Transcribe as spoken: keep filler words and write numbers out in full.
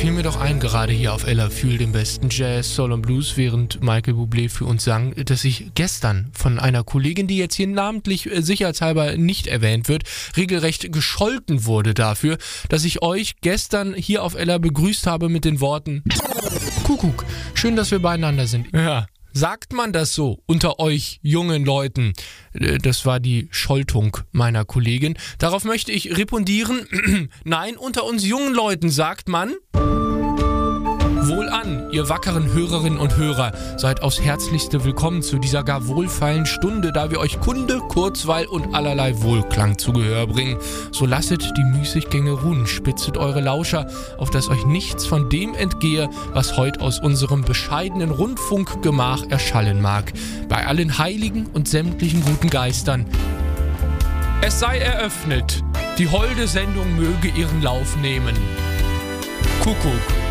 fiel mir doch ein, gerade hier auf Ella Fühl, dem besten Jazz, Soul und Blues, während Michael Bublé für uns sang, dass ich gestern von einer Kollegin, die jetzt hier namentlich äh, sicherheitshalber nicht erwähnt wird, regelrecht gescholten wurde dafür, dass ich euch gestern hier auf Ella begrüßt habe mit den Worten: Kuckuck, schön, dass wir beieinander sind. Ja. Sagt man das so unter euch jungen Leuten? Das war die Scholtung meiner Kollegin. Darauf möchte ich repondieren. Nein, unter uns jungen Leuten sagt man: Wohlan, ihr wackeren Hörerinnen und Hörer, seid aufs Herzlichste willkommen zu dieser gar wohlfeilen Stunde, da wir euch Kunde, Kurzweil und allerlei Wohlklang zu Gehör bringen. So lasset die Müßiggänge ruhen, spitzet eure Lauscher, auf dass euch nichts von dem entgehe, was heut aus unserem bescheidenen Rundfunkgemach erschallen mag. Bei allen Heiligen und sämtlichen guten Geistern. Es sei eröffnet, die holde Sendung möge ihren Lauf nehmen. Kuckuck.